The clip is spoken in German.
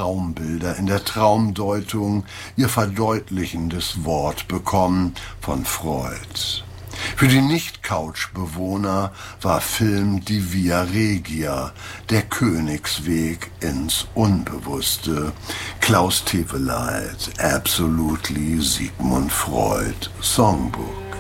Traumbilder in der Traumdeutung ihr verdeutlichendes Wort bekommen von Freud. Für die Nicht-Couch-Bewohner war Film die Via Regia, der Königsweg ins Unbewusste. Klaus Teweleit, Absolutely Sigmund Freud Songbook.